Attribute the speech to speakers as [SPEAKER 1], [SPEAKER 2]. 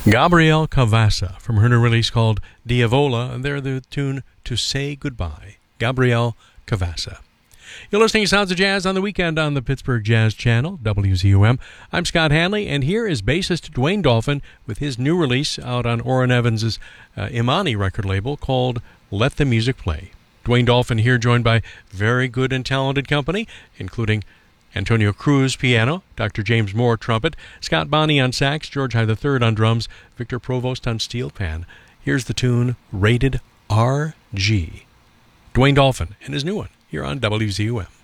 [SPEAKER 1] Gabrielle Cavassa from her new release called Diavola, and they're the tune To Say Goodbye. Gabrielle Cavassa. You're listening to Sounds of Jazz on the weekend on the Pittsburgh Jazz Channel, WZUM. I'm Scott Hanley, and here is bassist Dwayne Dolphin with his new release out on Orrin Evans' Imani record label called Let the Music Play. Dwayne Dolphin here joined by very good and talented company, including Antonio Cruz, piano, Dr. James Moore, trumpet, Scott Bonney on sax, George High III on drums, Victor Provost on steel pan. Here's the tune, Rated RG. Dwayne Dolphin and his new one, here on WZUM.